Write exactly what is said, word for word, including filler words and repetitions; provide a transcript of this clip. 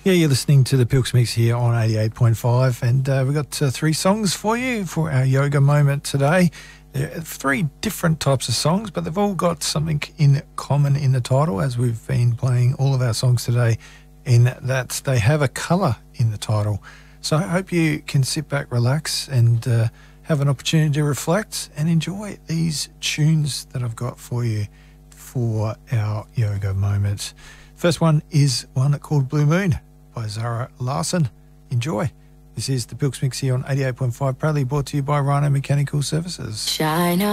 Yeah, you're listening to the Pilks Mix here on eighty-eight point five, and uh, we've got uh, three songs for you for our yoga moment today. There are three different types of songs, but they've all got something in common in the title, as we've been playing all of our songs today, in that they have a colour in the title. So I hope you can sit back, relax, and uh, have an opportunity to reflect and enjoy these tunes that I've got for you for our yoga moment. First one is one called Blue Moon by Zara Larsson. Enjoy. This is the Pilks Mix here on eighty-eight point five, proudly brought to you by Rhino Mechanical Services. Shine